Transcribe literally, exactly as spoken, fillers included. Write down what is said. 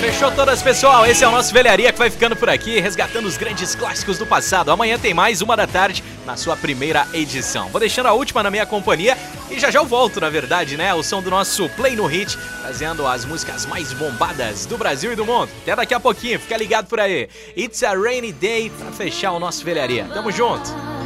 Fechou todas, pessoal. Esse é o nosso Velharia que vai ficando por aqui, resgatando os grandes clássicos do passado. Amanhã tem mais, uma da tarde, na sua primeira edição. Vou deixando a última na minha companhia e já já eu volto, na verdade, né? O som do nosso Play no Hit, trazendo as músicas mais bombadas do Brasil e do mundo. Até daqui a pouquinho, fica ligado por aí. It's a Rainy Day pra fechar o nosso Velharia. Tamo junto.